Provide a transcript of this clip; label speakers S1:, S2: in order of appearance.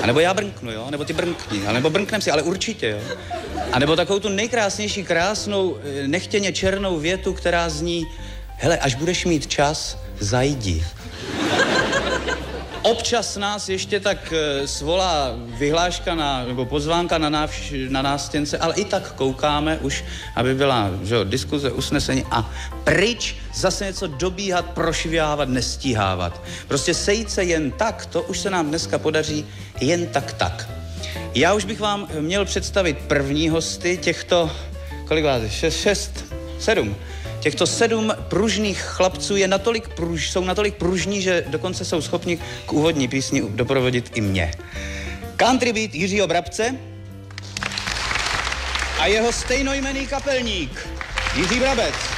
S1: A nebo já brnknu, jo? Nebo ty brnkni, nebo brnknem si, ale určitě, jo? A nebo takovou tu nejkrásnější, krásnou, nechtěně černou větu, která zní: hele, až budeš mít čas, zajdi. Občas nás ještě tak svolá vyhláška nebo pozvánka na nástěnce, ale i tak koukáme už, aby byla, že jo, diskuze, usnesení a pryč, zase něco dobíhat, prošvihávat, nestíhávat. Prostě sejít se jen tak, to už se nám dneska podaří jen tak. Já už bych vám měl představit první hosty těchto, kolik vás je? 7. Těchto 7 pružných chlapců jsou natolik pružní, že dokonce jsou schopni k úvodní písni doprovodit i mě. Country beat Jiřího Brabce a jeho stejnojmenný kapelník Jiří Brabec.